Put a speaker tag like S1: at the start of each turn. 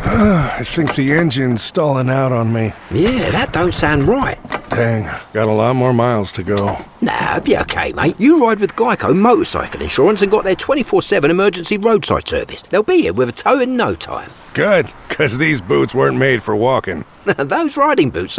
S1: I think the engine's stalling out on me.
S2: Yeah, that don't sound right.
S1: Dang, got a lot more miles to go.
S2: Nah, it'll be okay, mate. You ride with Geico Motorcycle Insurance and got their 24/7 emergency roadside service. They'll be here with a tow in no time.
S1: Good, 'cause these boots weren't made for walking.
S2: Those riding boots